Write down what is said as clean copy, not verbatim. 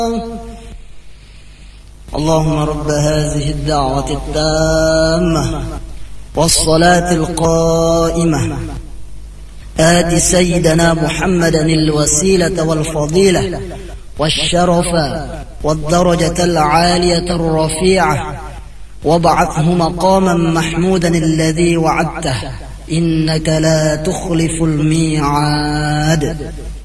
اللهم رب هذه الدعوة التامة والصلاة القائمة آت سيدنا محمدا الوسيلة والفضيلة والشرف والدرجة العالية الرفيعة وابعثه مقاما محمودا الذي وعدته إنك لا تخلف الميعاد.